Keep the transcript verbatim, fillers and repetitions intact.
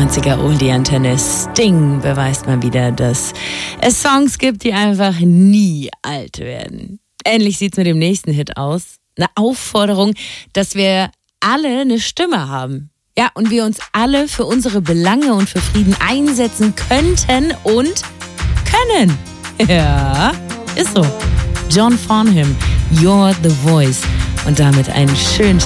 neunziger Oldie-Antenne. Sting beweist mal wieder, dass es Songs gibt, die einfach nie alt werden. Ähnlich sieht's mit dem nächsten Hit aus. Eine Aufforderung, dass wir alle eine Stimme haben. Ja, und wir uns alle für unsere Belange und für Frieden einsetzen könnten und können. Ja, ist so. John Farnham, You're the Voice. Und damit einen schönen